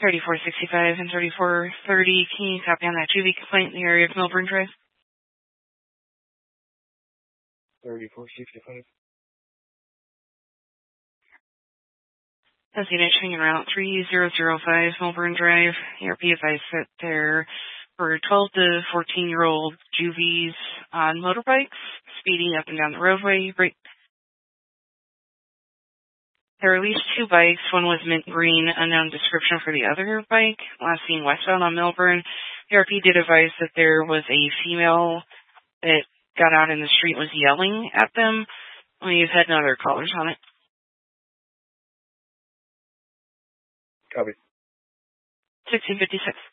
3465 and 3430, can you copy on that juvie complaint in the area of Milburn Drive? 3465. That's unit showing around 3005 Milburn Drive. You're be advised that there were 12 to 14-year-old juvies on motorbikes speeding up and down the roadway. There are at least two bikes. One was mint green, unknown description for the other bike. Last seen westbound on Milburn. ARP did advise that there was a female that got out in the street and was yelling at them. We've had no other callers on it. Copy. 1656.